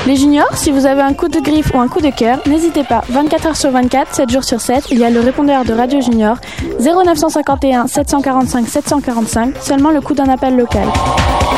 Les juniors, si vous avez un coup de griffe ou un coup de cœur, n'hésitez pas, 24h sur 24, 7 jours sur 7, il y a le répondeur de Radio Junior, 0951 745 745, seulement le coup d'un appel local.